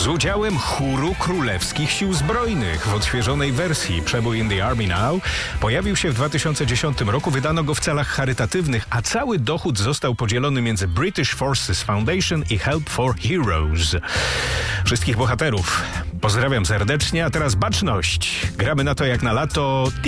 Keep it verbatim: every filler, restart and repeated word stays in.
udziałem chóru Królewskich Sił Zbrojnych w odświeżonej wersji. Przebój In the Army Now pojawił się w dwa tysiące dziesiątym roku. Wydano go w celach charytatywnych, a cały dochód został podzielony między British Forces Foundation i Help for Heroes. Wszystkich bohaterów pozdrawiam serdecznie, a teraz baczność. Gramy na to jak na lato.